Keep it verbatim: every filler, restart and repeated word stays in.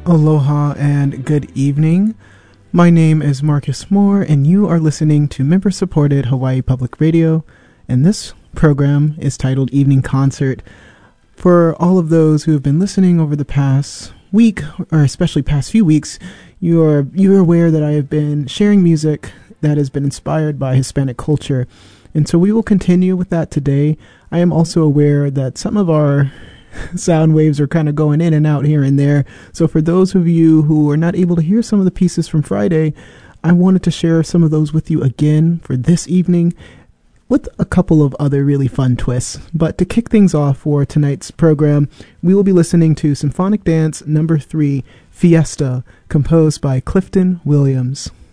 Aloha and good evening. My name is Marcus Moore, and you are listening to member-supported Hawaii Public Radio, and this program is titled Evening Concert. For all of those who have been listening over the past week, or especially past few weeks, you are you are aware that I have been sharing music that has been inspired by Hispanic culture, and so we will continue with that today. I am also aware that some of our sound waves are kind of going in and out here and there. So for those of you who are not able to hear some of the pieces from Friday, I wanted to share some of those with you again for this evening with a couple of other really fun twists. But to kick things off for tonight's program, we will be listening to Symphonic Dance Number three, Fiesta, composed by Clifton Williams.